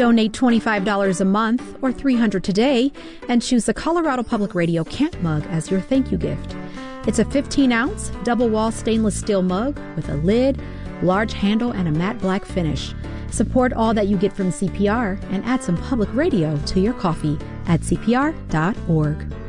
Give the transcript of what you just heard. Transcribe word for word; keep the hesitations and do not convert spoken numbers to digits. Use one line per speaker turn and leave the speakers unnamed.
Donate twenty-five dollars a month or three hundred dollars today and choose the Colorado Public Radio Camp Mug as your thank you gift. It's a fifteen ounce double-wall stainless steel mug with a lid, large handle, and a matte black finish. Support all that you get from C P R and add some public radio to your coffee at C P R dot org.